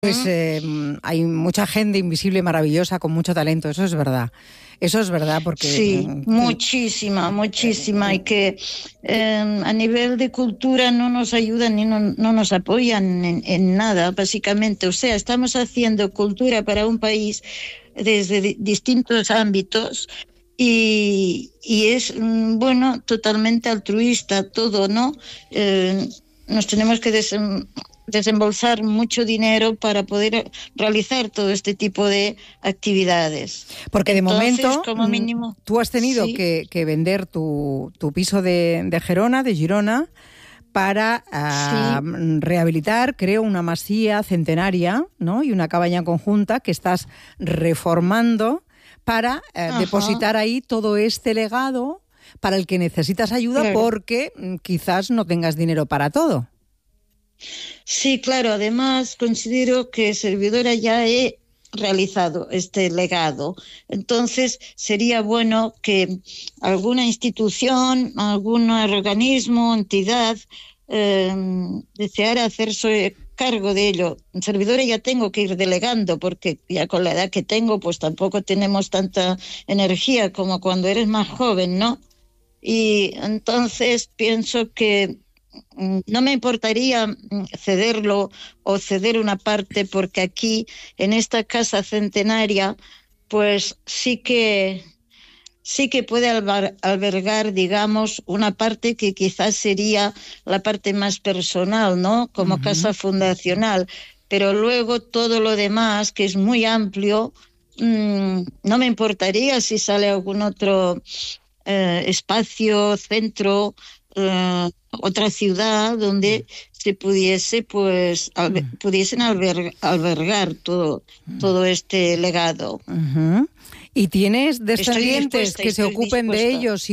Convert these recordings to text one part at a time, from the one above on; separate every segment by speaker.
Speaker 1: Pues hay mucha gente invisible, maravillosa, con mucho talento, eso es verdad. Eso es verdad porque...
Speaker 2: Sí, muchísima, y que a nivel de cultura no nos ayudan ni no nos apoyan en nada, básicamente. O sea, estamos haciendo cultura para un país desde distintos ámbitos y es, bueno, totalmente altruista todo, ¿no? Nos tenemos que desembolsar mucho dinero para poder realizar todo este tipo de actividades.
Speaker 1: Porque de
Speaker 2: Entonces,
Speaker 1: momento
Speaker 2: como mínimo,
Speaker 1: tú has tenido
Speaker 2: sí,
Speaker 1: que vender tu piso de Girona, para
Speaker 2: sí,
Speaker 1: rehabilitar, creo, una masía centenaria, ¿no? Y una cabaña conjunta que estás reformando para depositar ahí todo este legado para el que necesitas ayuda,
Speaker 2: claro.
Speaker 1: porque quizás no tengas dinero para todo.
Speaker 2: Sí, claro, además considero que servidora ya he realizado este legado. Entonces, sería bueno que alguna institución, algún organismo, entidad, deseara hacerse cargo de ello. Servidora ya tengo que ir delegando porque ya con la edad que tengo, pues tampoco tenemos tanta energía como cuando eres más joven, ¿no? Y entonces pienso que no me importaría cederlo o ceder una parte, porque aquí, en esta casa centenaria, pues sí que puede albergar, digamos, una parte que quizás sería la parte más personal, ¿no? Como casa fundacional. Pero luego todo lo demás, que es muy amplio, no me importaría si sale algún otro espacio, centro, otra ciudad donde se pudiese, pues, pudiesen albergar todo este legado.
Speaker 1: ¿Y tienes
Speaker 2: Estoy
Speaker 1: descendientes
Speaker 2: dispuesta,
Speaker 1: que se
Speaker 2: estoy
Speaker 1: ocupen de
Speaker 2: dispuesta.
Speaker 1: ellos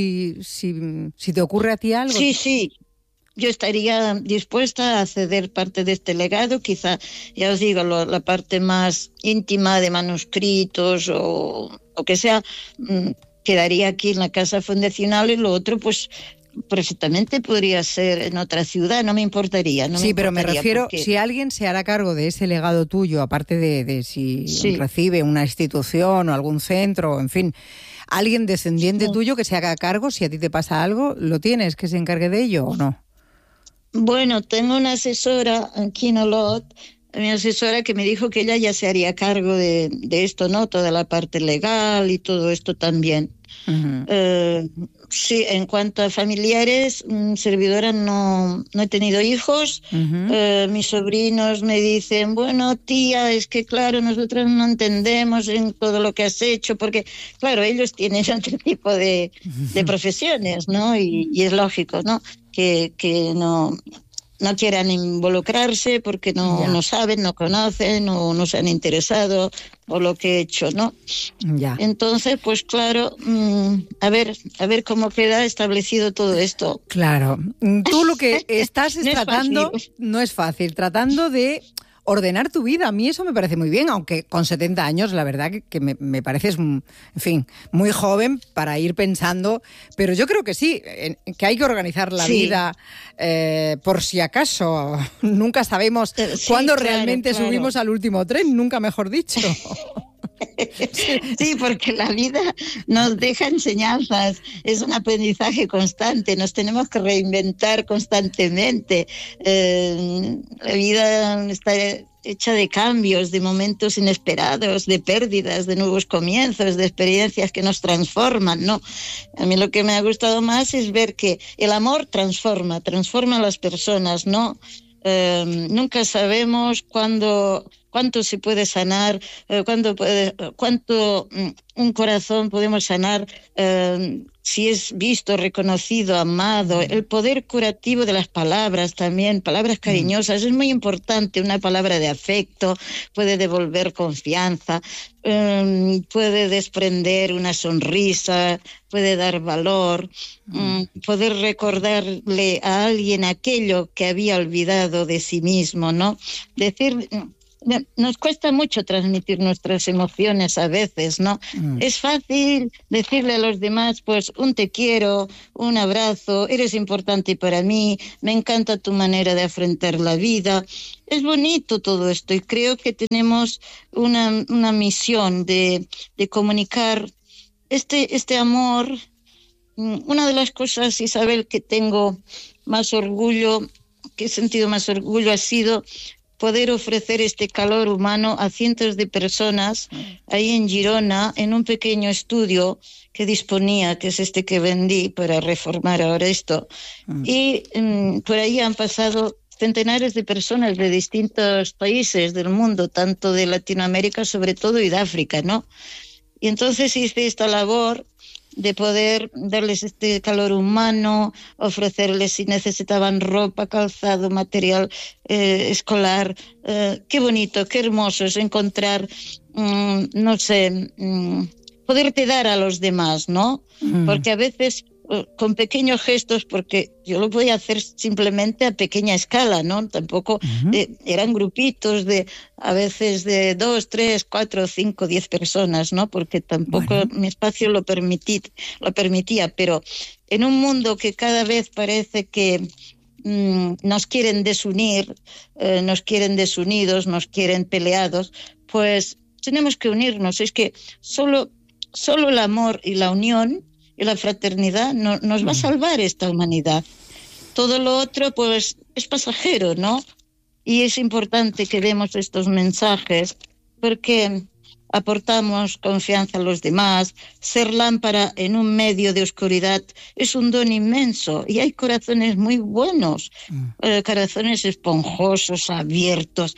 Speaker 1: si te ocurre a ti algo?
Speaker 2: Sí, sí, yo estaría dispuesta a ceder parte de este legado, quizá, ya os digo, la parte más íntima de manuscritos o que sea, quedaría aquí en la casa fundacional, y lo otro, pues, perfectamente podría ser en otra ciudad, no me importaría,
Speaker 1: Sí, pero me refiero,
Speaker 2: porque
Speaker 1: si alguien se hará cargo de ese legado tuyo, aparte de si
Speaker 2: sí,
Speaker 1: recibe una institución o algún centro, en fin, alguien descendiente
Speaker 2: sí.
Speaker 1: tuyo que se haga cargo, si a ti te pasa algo, ¿lo tienes que se encargue de ello o no?
Speaker 2: Bueno, tengo una asesora aquí en Olot, mi asesora, que me dijo que ella ya se haría cargo de esto, ¿no? Toda la parte legal y todo esto también. Eh, sí, en cuanto a familiares, servidora, no he tenido hijos. Mis sobrinos me dicen, bueno, tía, es que claro, nosotros no entendemos en todo lo que has hecho, porque claro, ellos tienen otro tipo de profesiones, ¿no? Y es lógico, ¿no? Que no quieran involucrarse porque
Speaker 1: Ya,
Speaker 2: no saben, no conocen o no se han interesado por lo que he hecho, ¿no?
Speaker 1: ya.
Speaker 2: Entonces, pues claro, a ver cómo queda establecido todo esto.
Speaker 1: Claro. Tú lo que estás
Speaker 2: No es fácil.
Speaker 1: tratando, no es fácil, tratando de ordenar tu vida. A mí eso me parece muy bien, aunque con 70 años, la verdad que me pareces, en fin, muy joven para ir pensando, pero yo creo que sí, que hay que organizar la
Speaker 2: Sí,
Speaker 1: vida por si acaso. Nunca sabemos
Speaker 2: sí,
Speaker 1: cuándo
Speaker 2: claro,
Speaker 1: realmente
Speaker 2: claro.
Speaker 1: subimos al último tren, nunca mejor dicho.
Speaker 2: Sí, porque la vida nos deja enseñanzas, es un aprendizaje constante, nos tenemos que reinventar constantemente. La vida está hecha de cambios, de momentos inesperados, de pérdidas, de nuevos comienzos, de experiencias que nos transforman, ¿no? A mí lo que me ha gustado más es ver que el amor transforma a las personas, ¿no? Nunca sabemos cuánto se puede sanar, cuánto un corazón podemos sanar, si es visto, reconocido, amado. El poder curativo de las palabras también, palabras cariñosas, es muy importante. Una palabra de afecto puede devolver confianza, puede desprender una sonrisa, puede dar valor, poder recordarle a alguien aquello que había olvidado de sí mismo, ¿no? Decir nos cuesta mucho transmitir nuestras emociones a veces, ¿no? Es fácil decirle a los demás, pues, un te quiero, un abrazo, eres importante para mí, me encanta tu manera de afrontar la vida. Es bonito todo esto y creo que tenemos una misión de comunicar este amor. Una de las cosas, Isabel, que tengo más orgullo, que he sentido más orgullo, ha sido poder ofrecer este calor humano a cientos de personas ahí en Girona, en un pequeño estudio que disponía, que es este que vendí para reformar ahora esto. Y por ahí han pasado centenares de personas de distintos países del mundo, tanto de Latinoamérica sobre todo y de África, ¿no? Y entonces hice esta labor de poder darles este calor humano, ofrecerles si necesitaban ropa, calzado, material escolar. Qué bonito, qué hermoso es encontrar, no sé, poderte dar a los demás, ¿no? Porque a veces con pequeños gestos, porque yo lo podía hacer simplemente a pequeña escala, ¿no? Tampoco eran grupitos a veces de 2, 3, 4, 5, 10 personas, ¿no? Porque tampoco mi espacio lo permitía, pero en un mundo que cada vez parece que nos quieren desunir, nos quieren desunidos, nos quieren peleados, pues tenemos que unirnos. Es que solo el amor y la unión y la fraternidad nos va a salvar esta humanidad. Todo lo otro, pues, es pasajero, ¿no? Y es importante que demos estos mensajes porque aportamos confianza a los demás. Ser lámpara en un medio de oscuridad es un don inmenso y hay corazones muy buenos, corazones esponjosos, abiertos,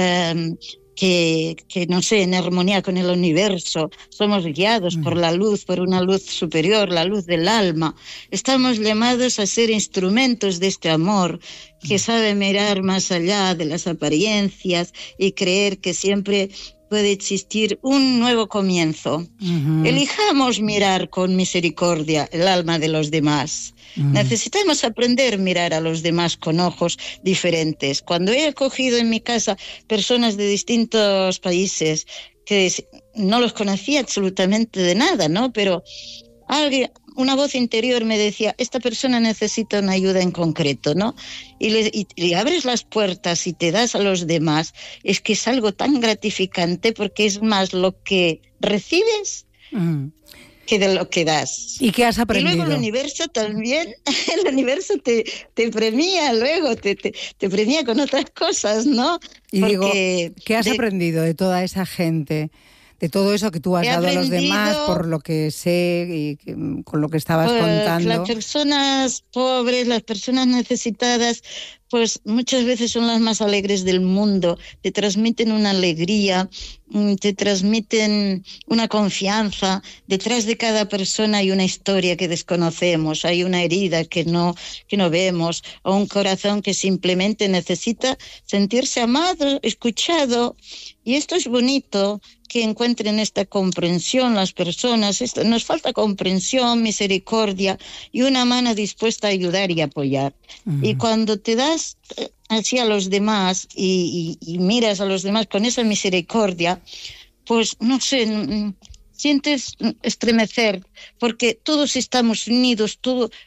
Speaker 2: que no sé, en armonía con el universo. Somos guiados por la luz, por una luz superior, la luz del alma. Estamos llamados a ser instrumentos de este amor que sabe mirar más allá de las apariencias y creer que siempre puede existir un nuevo comienzo. Elijamos mirar con misericordia el alma de los demás. Necesitamos aprender a mirar a los demás con ojos diferentes. Cuando he acogido en mi casa personas de distintos países que no los conocía absolutamente de nada, ¿no? Pero una voz interior me decía, esta persona necesita una ayuda en concreto, ¿no? Y abres las puertas y te das a los demás. Es que es algo tan gratificante porque es más lo que recibes que de lo que das.
Speaker 1: ¿Y qué has aprendido?
Speaker 2: Y luego el universo también, el universo te premia luego, te premia con otras cosas, ¿no?
Speaker 1: Y porque digo, ¿qué has aprendido de toda esa gente? De todo eso que tú has dado a los demás, por lo que sé y con lo que estabas contando.
Speaker 2: Las personas pobres, las personas necesitadas, pues muchas veces son las más alegres del mundo. Te transmiten una alegría, te transmiten una confianza. Detrás de cada persona hay una historia que desconocemos, hay una herida que no vemos, o un corazón que simplemente necesita sentirse amado, escuchado. Y esto es bonito, que encuentren esta comprensión las personas. Nos falta comprensión, misericordia y una mano dispuesta a ayudar y apoyar. Y cuando te das así a los demás y miras a los demás con esa misericordia, pues no sé, sientes estremecer, porque todos estamos unidos,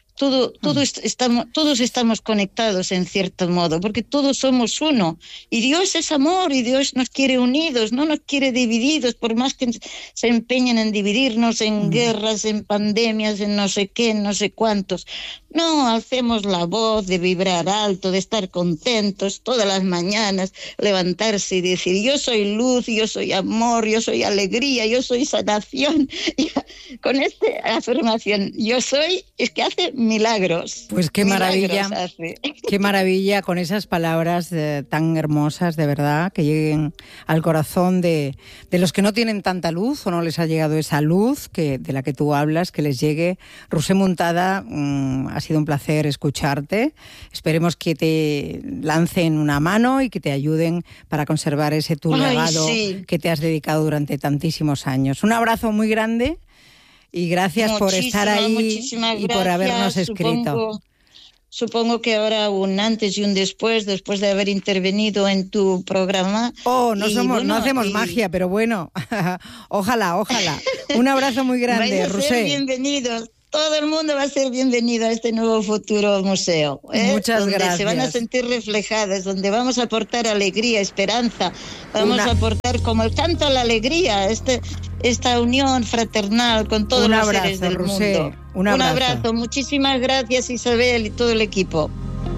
Speaker 2: todos estamos conectados en cierto modo, porque todos somos uno. Y Dios es amor y Dios nos quiere unidos, no nos quiere divididos, por más que se empeñen en dividirnos en guerras, en pandemias, en no sé qué, en no sé cuántos. No, alcemos la voz de vibrar alto, de estar contentos todas las mañanas, levantarse y decir, yo soy luz, yo soy amor, yo soy alegría, yo soy sanación. Y con esta afirmación, yo soy, es que hace milagros.
Speaker 1: Pues qué maravilla, qué maravilla con esas palabras tan hermosas, de verdad, que lleguen al corazón de los que no tienen tanta luz o no les ha llegado esa luz de la que tú hablas, que les llegue. Roser Muntada, ha sido un placer escucharte. Esperemos que te lancen una mano y que te ayuden para conservar ese tu legado que te has dedicado durante tantísimos años. Un abrazo muy grande. Y gracias por estar ahí y por habernos escrito.
Speaker 2: supongo que habrá un antes y un después de haber intervenido en tu programa.
Speaker 1: No hacemos magia, pero bueno, ojalá. Un abrazo muy grande,
Speaker 2: Rusé. Ser bienvenidos. Todo el mundo va a ser bienvenido a este nuevo futuro museo.
Speaker 1: Muchas
Speaker 2: donde
Speaker 1: gracias.
Speaker 2: Se van a sentir reflejadas, donde vamos a aportar alegría, esperanza, vamos a aportar como el canto a la alegría, esta unión fraternal con todos los seres del mundo. Un abrazo. Muchísimas gracias, Isabel y todo el equipo.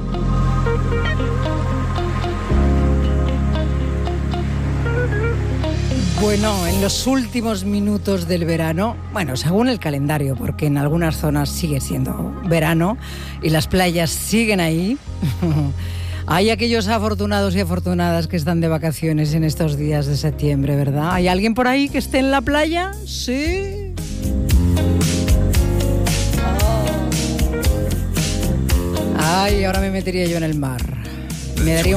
Speaker 1: Bueno, en los últimos minutos del verano, bueno, según el calendario, porque en algunas zonas sigue siendo verano y las playas siguen ahí, hay aquellos afortunados y afortunadas que están de vacaciones en estos días de septiembre, ¿verdad? ¿Hay alguien por ahí que esté en la playa? Sí. Ay, ahora me metería yo en el mar. Me daría